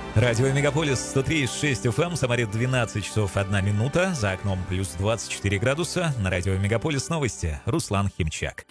Радио Мегаполис 103,6 FM, Самаре 12 часов 1 минута, за окном плюс 24 градуса. На радио Мегаполис новости. Руслан Химчак.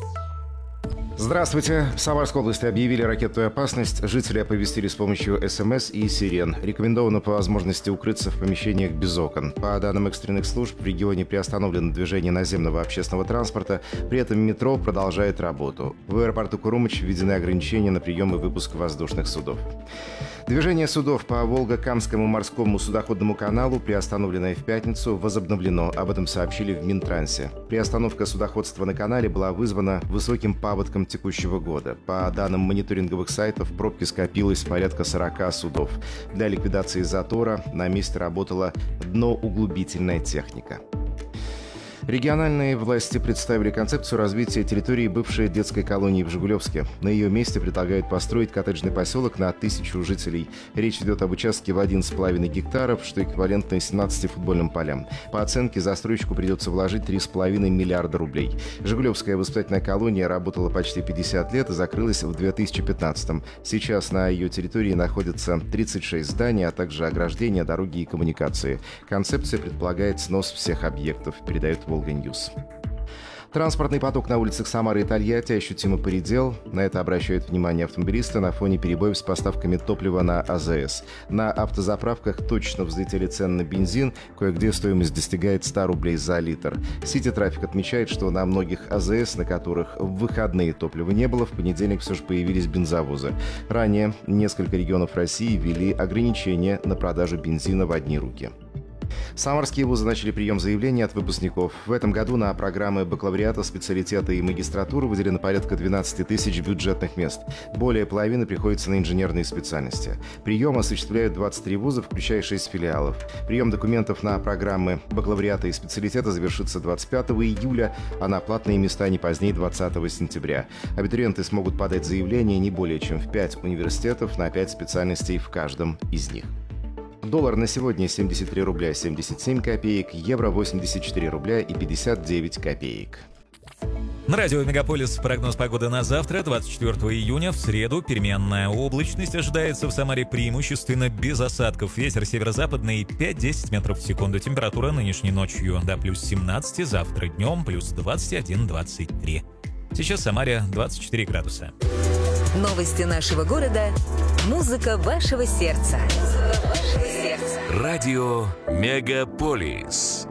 Здравствуйте. В Самарской области объявили ракетную опасность. Жители оповестили с помощью СМС и сирен. Рекомендовано по возможности укрыться в помещениях без окон. По данным экстренных служб, в регионе приостановлено движение наземного общественного транспорта. При этом метро продолжает работу. В аэропорту Курумыч введены ограничения на прием и выпуск воздушных судов. Движение судов по Волго-Камскому морскому судоходному каналу, приостановленное в пятницу, возобновлено. Об этом сообщили в Минтрансе. Приостановка судоходства на канале была вызвана высоким паводком текущего года. По данным мониторинговых сайтов, в пробке скопилось порядка 40 судов. Для ликвидации затора на месте работала дноуглубительная техника. Региональные власти представили концепцию развития территории бывшей детской колонии в Жигулевске. На ее месте предлагают построить коттеджный поселок на 1000 жителей. Речь идет об участке в 1,5 гектаров, что эквивалентно 17 футбольным полям. По оценке, застройщику придется вложить 3,5 миллиарда рублей. Жигулевская воспитательная колония работала почти 50 лет и закрылась в 2015-м. Сейчас на ее территории находятся 36 зданий, а также ограждения, дороги и коммуникации. Концепция предполагает снос всех объектов, передает Волга-Ньюс. Транспортный поток на улицах Самары и Тольятти ощутимо поредел. На это обращают внимание автомобилисты на фоне перебоев с поставками топлива на АЗС. На автозаправках точно взлетели цены на бензин. Кое-где стоимость достигает 100 рублей за литр. Сити Трафик отмечает, что на многих АЗС, на которых в выходные топлива не было, в понедельник все же появились бензовозы. Ранее несколько регионов России ввели ограничения на продажу бензина в одни руки. Самарские вузы начали прием заявлений от выпускников. В этом году на программы бакалавриата, специалитета и магистратуры выделено порядка 12 тысяч бюджетных мест. Более половины приходится на инженерные специальности. Прием осуществляют 23 вуза, включая 6 филиалов. Прием документов на программы бакалавриата и специалитета завершится 25 июля, а на платные места не позднее 20 сентября. Абитуриенты смогут подать заявление не более чем в 5 университетов на 5 специальностей в каждом из них. Доллар на сегодня 73 рубля 77 копеек, евро 84 рубля и 59 копеек. На радио Мегаполис прогноз погоды на завтра, 24 июня, в среду. Переменная облачность ожидается в Самаре преимущественно без осадков. Ветер северо-западный 5-10 метров в секунду. Температура нынешней ночью до плюс 17, завтра днем плюс 21-23. Сейчас в Самаре 24 градуса. Новости нашего города. Музыка вашего сердца. Радио Мегаполис.